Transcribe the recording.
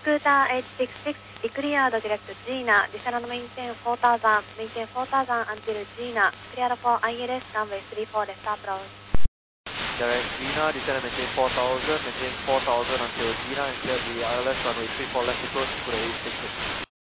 Scooter 866, declared direct Gina, descend maintain 4000, maintain 4000 until Gina, clear for ILS runway 34 left approach. Direct Gina, descend maintain 4000, maintain 4000 until Gina and clear the ILS runway 34 left approach, Scooter 866.